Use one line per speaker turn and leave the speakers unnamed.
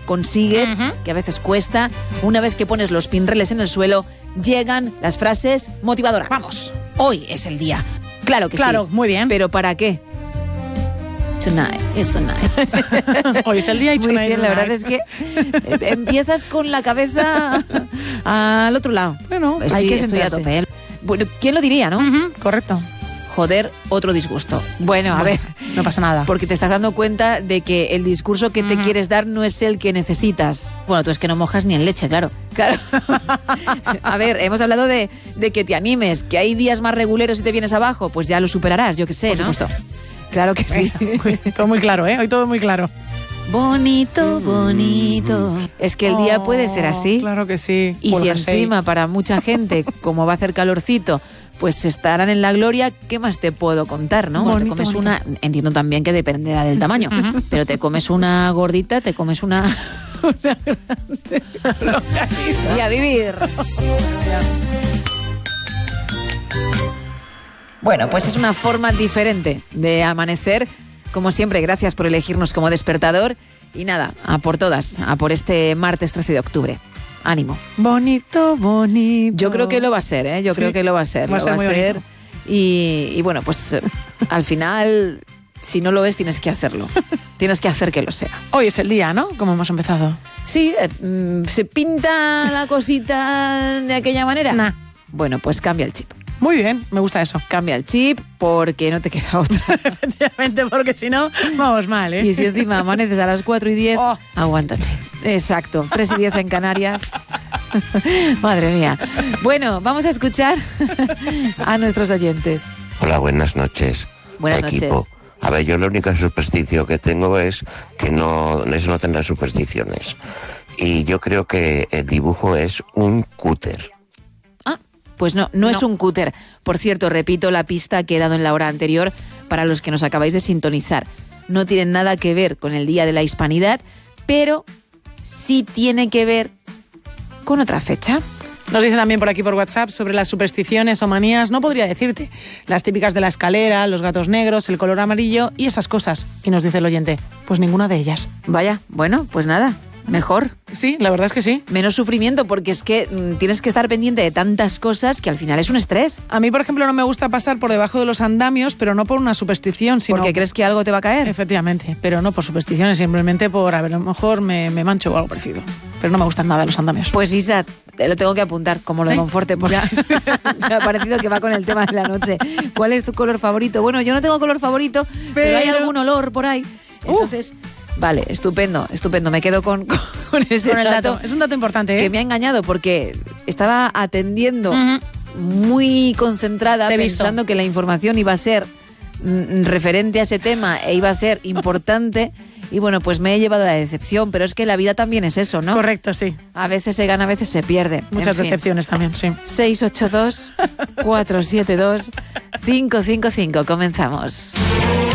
consigues, que a veces cuesta. Una vez que pones los pinreles en el suelo, llegan las frases motivadoras.
Vamos.
Hoy es el día. Claro que sí.
Claro, muy bien.
¿Pero para qué? Tonight is the night.
Hoy es el día y
Muy
tonight
bien,
is the
la verdad
night.
es que empiezas con la cabeza al otro lado.
Bueno,
Estoy
hay que
a
centrarse.
tope. Bueno, ¿quién lo diría, no?
Correcto.
Joder, otro disgusto. Bueno, a ver,
No pasa nada.
porque te estás dando cuenta de que el discurso que te quieres dar no es el que necesitas. Bueno, tú es que no mojas ni en leche, claro. Claro. A ver, hemos hablado de que te animes, que hay días más reguleros y te vienes abajo, pues ya lo superarás, yo qué sé,
Por
¿no?
supuesto.
Claro que sí.
Todo muy claro, ¿eh? Hoy todo muy claro.
Bonito, bonito. Es que el día puede ser así.
Claro que sí.
Y si
Pulgas ahí.
encima para mucha gente, como va a hacer calorcito, pues estarán en la gloria, ¿qué más te puedo contar, no?
Bonito,
Te comes
bonito.
una, entiendo también que dependerá del tamaño, pero te comes una gordita, te comes una grande. Y a vivir. Bueno, pues es una forma diferente de amanecer. Como siempre, gracias por elegirnos como despertador. Y nada, a por todas, a por este martes 13 de octubre. Ánimo.
Bonito, bonito.
Yo creo que lo va a ser, ¿eh? Yo
Sí,
creo que lo va a ser.
va a
Lo
ser
va a
muy
ser.
bonito.
Y bueno, pues al final, si no lo es, tienes que hacerlo. Tienes que hacer que lo sea.
Hoy es el día, ¿no? Como hemos empezado.
Sí, ¿se pinta la cosita de aquella manera?
Nah.
Bueno, pues cambia el chip.
Muy bien, me gusta eso.
Cambia el chip porque no te queda otra.
Efectivamente, porque si no, vamos mal, ¿eh?
Y si encima amaneces a las 4:10,
Oh.
aguántate. Exacto, 3:10 en Canarias. Madre mía. Bueno, vamos a escuchar a nuestros oyentes.
Hola, buenas noches.
Buenas
equipo.
noches.
A ver, yo la única superstición que tengo es que no tener supersticiones. Y yo creo que el dibujo es un cúter.
Ah, pues no es un cúter. Por cierto, repito la pista que he dado en la hora anterior para los que nos acabáis de sintonizar. No tienen nada que ver con el Día de la Hispanidad, pero sí tiene que ver con otra fecha.
Nos dicen también por aquí por WhatsApp sobre las supersticiones o manías. No podría decirte. Las típicas de la escalera, los gatos negros, el color amarillo y esas cosas. Y nos dice el oyente, pues ninguna de ellas.
Vaya, bueno, pues nada, mejor.
Sí, la verdad es que sí.
Menos sufrimiento, porque es que tienes que estar pendiente de tantas cosas que al final es un estrés.
A mí, por ejemplo, no me gusta pasar por debajo de los andamios, pero no por una superstición, sino...
Porque crees que algo te va a caer.
Efectivamente, pero no por supersticiones, simplemente por, a ver, a lo mejor me mancho o algo parecido. Pero no me gustan nada los andamios.
Pues Isa, te lo tengo que apuntar como lo de
¿Sí?
Monforte, porque
Ya.
me ha parecido que va con el tema de la noche. ¿Cuál es tu color favorito? Bueno, yo no tengo color favorito, pero hay algún olor por ahí. Entonces, vale, estupendo. Me quedo con ese
Con el dato. Es un dato importante, ¿eh?
que me ha engañado porque estaba atendiendo muy concentrada,
Te he visto.
pensando que la información iba a ser referente a ese tema e iba a ser importante. Y bueno, pues me he llevado a la decepción, pero es que la vida también es eso, ¿no?
Correcto, sí.
A veces se gana, a veces se pierde.
Muchas
En fin.
decepciones también, sí.
682-472-555. Comenzamos.